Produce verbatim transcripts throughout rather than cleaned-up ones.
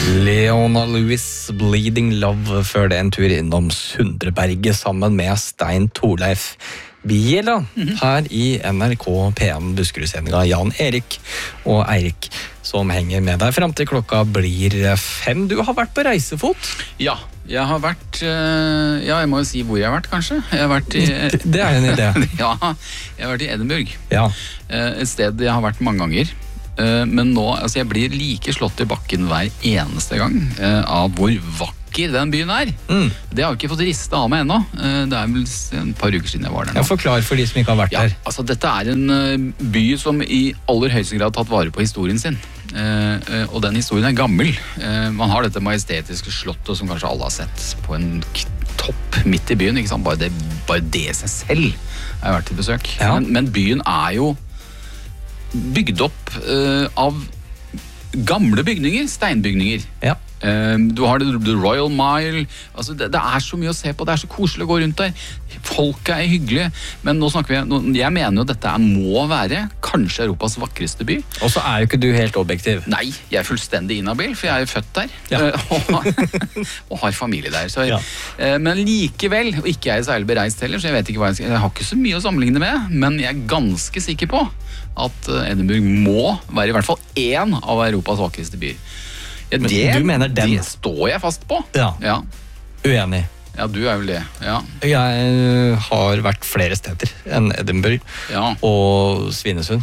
Leona Lewis, Bleeding Love, før det en tur innom Sundreberget sammen med Stein Torleif Biela, her i N R K P en Buskerud-sendinga. Jan Erik og Eirik som henger med deg frem til klokka blir fem. Du har vært på reisefot? Ja, jeg har vært, ja, jeg må jo si hvor jeg har vært kanskje. Jeg har vært i... Det er en idé. Ja, jeg har vært i Edinburgh. Ja. Et sted jeg har vært mange ganger. Men nå, altså jeg blir like slått i bakken hver eneste gang av hvor vakker den byen er. Mm. Det har jeg ikke fått ristet av meg ennå. Det er vel en par uker siden jeg var der nå. Jeg forklarer for de som ikke har vært ja, der. Altså, dette er en by som i aller høyeste grad har tatt vare på historien sin. Og den historien er gammel. Man har dette majestetiske slottet som kanskje alle har sett på en topp midt i byen. Ikke sant? Bare det, bare det seg selv har jeg vært til besøk. Ja. Men, men byen er jo bygd opp uh, av gamle bygninger, steinbygninger. Ja. Uh, du har The Royal Mile. Altså, det, det er så mye å se på, det er så koselig å gå rundt der. Folket er hyggelige, men nå snakker vi, nå, jeg mener jo at dette må være kanskje Europas vakreste by. Og så er jo ikke du helt objektiv. Nei, jeg er fullstendig inhabil, for jeg er jo født der, ja. og, og har familie der. Så, ja. uh, men likevel, og ikke er jeg særlig bereist heller, så jeg vet ikke hva jeg skal, jeg har ikke så mye å sammenligne med, men jeg er ganske sikker på at Edinburgh må være i hvert fall en av Europas vakreste byer. Ja, det, du mener den? Det står jeg fast på. Ja. Ja. Uenig. Ja, du er vel det. Ja. Jeg har vært flere steder enn Edinburgh ja. og Svinesund.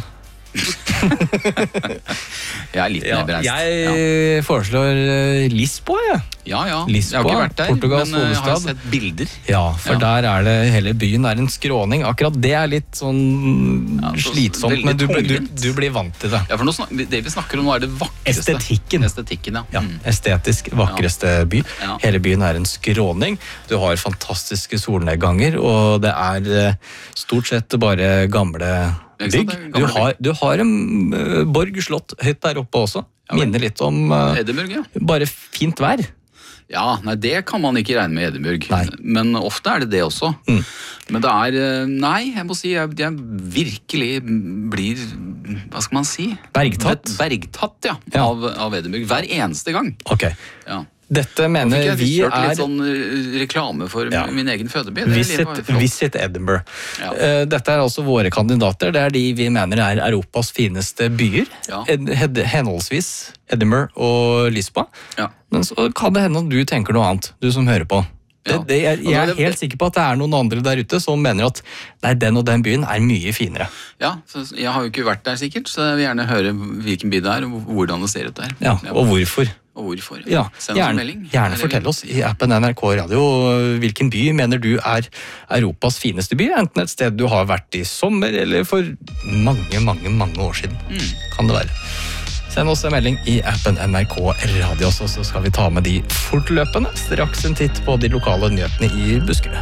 Jeg er litt mer bereist. Ja, jeg ja. foreslår Lisboa, jeg. Ja, ja. Lisboa, jeg har ikke vært der, Portugals men jeg hovedstad. har sett bilder. Ja, for ja. der er det, hele byen er en skråning. Akkurat det er litt sånn ja, så slitsomt, men du, du, du blir vant til det. Ja, for nå snak, det vi snakker om nå er det vakreste. Estetikken. Estetikken, ja. ja. Estetisk vakreste ja. by. Ja. Hele byen er en skråning. Du har fantastiske solnedganger, og det er stort sett bare gamle bygg. Du har, du har en uh, borg slott høyt der oppe også. Ja, minner litt om uh, Edinburgh, ja. bare fint vær. Ja, nei, det kan man ikke regne med i Edinburgh. Nei. Men ofte er det det også. Mm. Men det er, nei, jeg må si, jeg, jeg virkelig blir, hva skal man si? Bergtatt? Bergtatt, ja, ja. Av, av Edinburgh. Hver eneste gang. Ok. Ja. Dette mener jeg vi er... litt sånn reklame for ja. min egen fødeby. Visit, Visit Edinburgh. Ja. Dette er altså våre kandidater. Det er de vi mener er Europas fineste byer. Ja. Henholdsvis Edinburgh og Lisboa. Ja. Men så kan det hende at du tenker noe annet, du som hører på. Det, det, jeg, jeg er helt sikker på at det er noen andre der ute som mener at nei, den og den byen er mye finere. Ja, jeg har jo ikke vært der sikkert, så jeg vil gjerne høre hvilken by det er og hvordan det ser ut der. Ja, og hvorfor. Og hvorfor? Ja, Send oss gjerne, en melding. Gjerne fortell oss i appen N R K Radio hvilken by mener du er Europas fineste by, enten et sted du har vært i sommer eller for mange, mange, mange år siden. Mm. Kan det være. Send oss en melding i appen N R K Radio, så skal vi ta med de fortløpende straks en titt på de lokale nyhetene i Buskerud.